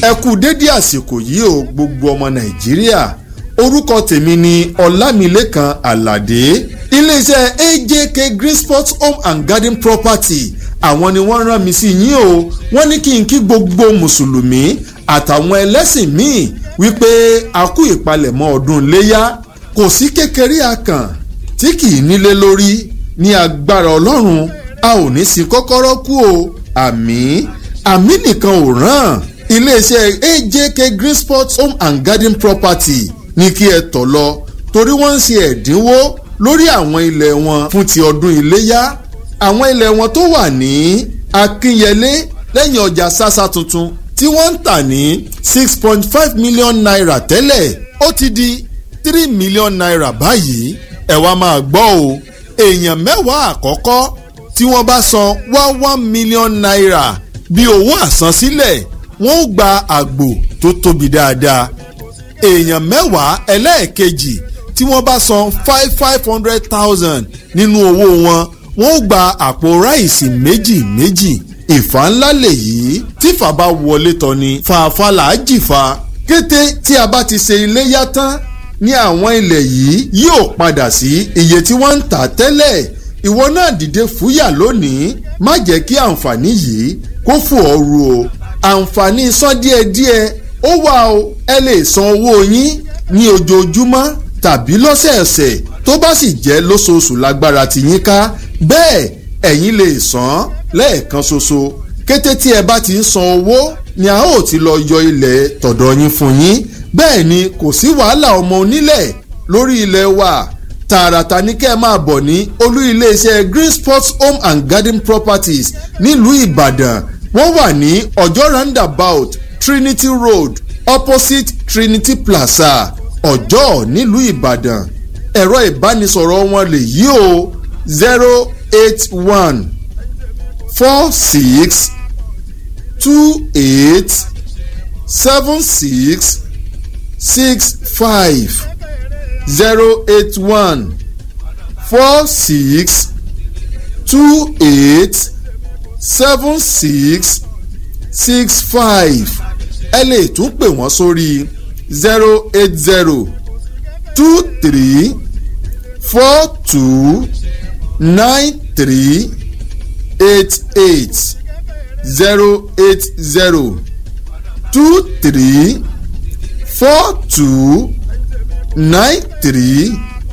ẹ kú dédé àsìkò yìí o gbogbo ọmọ nàìjíríà orúkọ tèmi ni ọlámilékan àlàdé iléeṣẹ́ AJK Green Sport Home and Garden Property àwọn ni wọ́n rán mi sí yín o wọ́n ní kí n kí gbogbo mùsùlùmí àtàwọn ẹlẹ́sìn míì wípé a kú ìpalẹ̀mọ́ ọdún iléyá kò sí kékeré akàn tí kì í nílé lórí ní agbára ọlọ́run a ò ní sin kọ́kọ́rọ́ kú o àmín nìkan ò ràn iléeṣẹ́ AJK Green Sport Home and Garden Property ní kí ẹ tọ̀ lọ torí wọ́n ń ṣe ẹ̀dínwó lórí àwọn ilẹ̀ wọn fún ti ọdún iléyá àwọn ilẹ̀ wọn tó wà ní Akínyẹlé lẹ́yìn ọjà sásá tuntun tí wọ́n ń tà ní 6.5 million naira tẹ́lẹ̀ ó ti di 3 million naira báyìí ẹ wá máa gbọ́ o èèyàn mẹ́wàá àkọ́kọ́ tí wọ́n bá san 1 million naira bí owó àsansílẹ̀ wọ́n ó gba àgbò tó tóbi dáadáa èèyàn mẹ́wàá ẹlẹ́ẹ̀kejì tí wọ́n bá san 500,000 nínú owó wọn wọ́n ó gba àpò ráìsì méjì ìfà ńlá lèyí tífà bá wọlé tán ni fàáfàá là á jìfà kété tí a bá ti ṣe iléyá tán ní àwọn ilẹ̀ yìí yóò padà sí iye tí wọ́n ń tà tẹ́lẹ̀ ìwọ náà dìde fúyà lónìí má jẹ́ kí àǹfààní yìí kó fò ọ́ ru o àǹfààní san díẹ̀díẹ̀ ó wà o ẹ lè san owó yín ní ojoojúmọ́ tàbí lọ́sẹ̀ẹ̀sẹ̀ tó bá sì jẹ́ lóṣooṣù lágbára tí yín ká bẹ́ẹ̀ ẹ̀yin lè san lẹ́ẹ̀kan ṣoṣo kété tí ẹ bá ti ń san owó ni a ó ti lọ yọ ilẹ̀ tọ̀dọ̀ yín fún yín bẹ́ẹ̀ ni kò sí wàhálà ọmọ onílẹ̀ lórí ilẹ̀ wa tààràtà ní kẹ́ ẹ máa bọ̀ ní olú iléeṣẹ́ Green Sports Home and Garden Properties nílùú Ìbàdàn wọ́n wà ní ọjọ́ roundabout Trinity Road opposite Trinity Plaza ọjọ́ nílùú Ìbàdàn ẹ̀rọ ìbánisọ̀rọ̀ wọn lè yí o 081 46 28 76 65 081 46 28 76 65 ẹ lè tún pè wọ́n sórí 080 23 42 93 88 080 23 42 93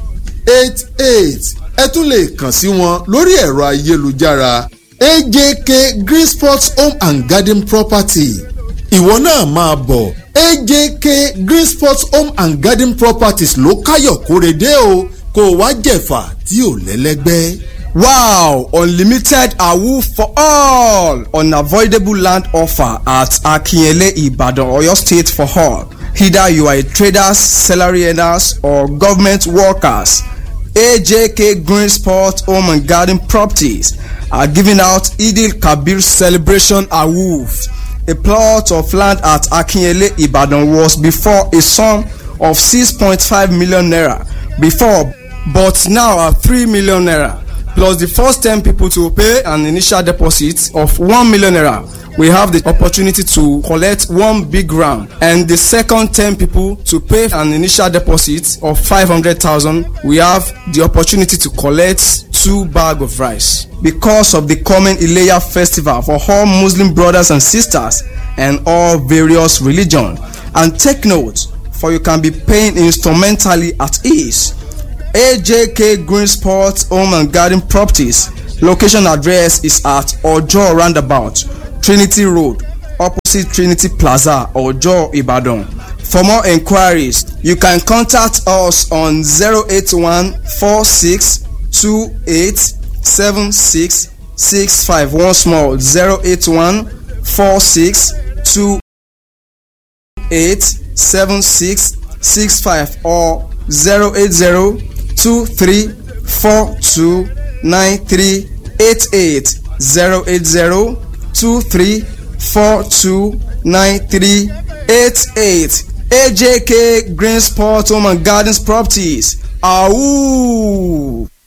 88 ẹ tún lè kàn sí wọn lórí ẹ̀rọ ayélujára AJK Green Sports Home and Garden Property ìwọ náà máa bọ̀ AJK Green Sports Home and Garden Properties ló káyọ̀ kórede o kó o wá jẹ̀fà tí ò lẹ́lẹ́gbẹ́. Wow! Unlimited awoof for all! Unavoidable land offer at Akinyele, Ibadan, Oyo State for all. Either you are a traders, salary earners, or government workers, AJK Green Sport Home and Garden Properties are giving out Eid Kabir Celebration awoof. A plot of land at Akinyele, Ibadan was before a sum of 6.5 million naira before, but now at 3 million naira. Plus the first 10 people to pay an initial deposit of 1 million naira we have the opportunity to collect one big ram, and the second 10 people to pay an initial deposit of 500,000 we have the opportunity to collect 2 bags of rice. Because of the coming Ileya festival for all Muslim brothers and sisters and all various religions, and take note, for you can be paying instrumentally at ease. AJK Green Sports Home and Garden Properties. Location address is at Ojo Roundabout, Trinity Road, opposite Trinity Plaza, Ojo, Ibadan. For more inquiries, you can contact us on 081 46 28 76 65. Once more, 081 46 28 76 65 or 080 2342 9388 080 2342 9388. AJK Green Sport Home and Gardens Properties. Awoo!